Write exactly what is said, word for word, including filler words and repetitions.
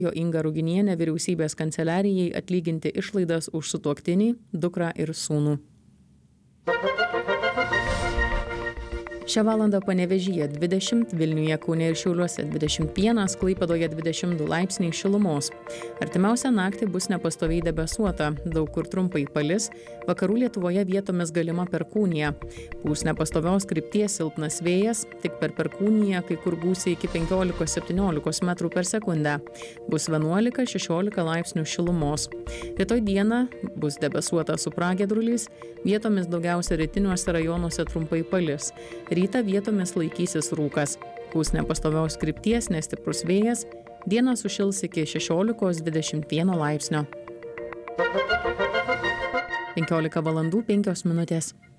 Jo Inga Ruginienė vyriausybės kanceliarijai atlyginti išlaidas už sutuoktinį, dukrą ir sūnų. Šią valandą Panevėžyje dvidešimt, Vilniuje, Kaune ir Šiauliuose dvidešimt vienas, Klaipėdoje dvidešimt du laipsniai šilumos. Artimiausią naktį bus nepastoviai debesuota, daug kur trumpai palis, vakarų Lietuvoje vietomis galima perkūnija. Pūs nepastovios krypties silpnas vėjas, tik per perkūniją kai kur gūsiai iki penkiolikos septyniolikos metrų per sekundę. Bus vienuolika šešiolika laipsnių šilumos. Rytoj dieną bus debesuota su pragiedruliais, vietomis daugiausia rytiniuose rajonuose trumpai palis. Rytą vietomis laikysis rūkas. Pūs nepastovios krypties nestiprus vėjas, dieną sušils iki šešiolikos dvidešimt vieno laipsnio. penkiolika valandų penkios minutės.